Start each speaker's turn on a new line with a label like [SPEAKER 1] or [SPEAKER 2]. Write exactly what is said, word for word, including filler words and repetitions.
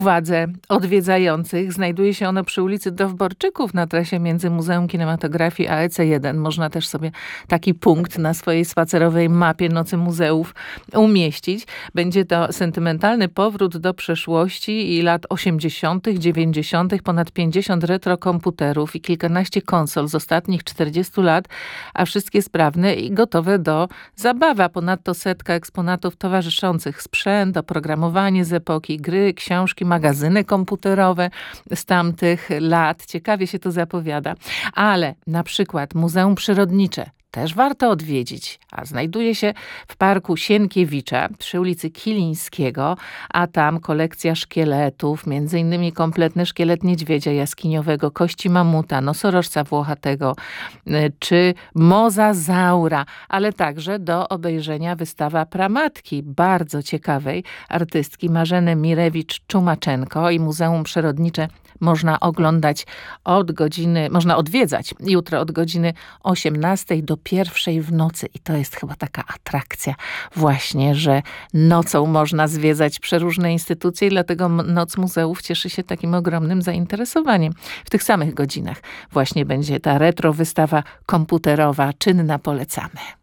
[SPEAKER 1] uwadze odwiedzających. Znajduje się ono przy ulicy Dowborczyków na trasie między Muzeum Kinematografii a E C jeden. Można też sobie taki punkt na swojej spacerowej mapie Nocy Muzeów umieścić. Będzie to sentymentalny powrót do przeszłości i lat osiemdziesiątych, dziewięćdziesiątych. Ponad pięćdziesiąt retrokomputerów i kilkanaście konsol z ostatnich czterdziestu lat, a wszystkie sprawne i gotowe do zabawy. Ponadto setka eksponatów towarzyszących: sprzęt, oprogramowanie z epoki, gry, książki, magazyny komputerowe z tamtych lat. Ciekawie się to zapowiada. Ale na przykład Muzeum Przyrodnicze też warto odwiedzić, a znajduje się w Parku Sienkiewicza przy ulicy Kilińskiego, a tam kolekcja szkieletów, między innymi kompletny szkielet niedźwiedzia jaskiniowego, kości mamuta, nosorożca włochatego czy mozazaura, ale także do obejrzenia wystawa pramatki bardzo ciekawej artystki Marzeny Mirewicz-Czumaczenko. I Muzeum Przyrodnicze można oglądać od godziny, można odwiedzać jutro od godziny osiemnastej do pierwszej w nocy. I to jest chyba taka atrakcja właśnie, że nocą można zwiedzać przeróżne instytucje i dlatego Noc Muzeów cieszy się takim ogromnym zainteresowaniem. W tych samych godzinach właśnie będzie ta retro wystawa komputerowa czynna. Polecamy.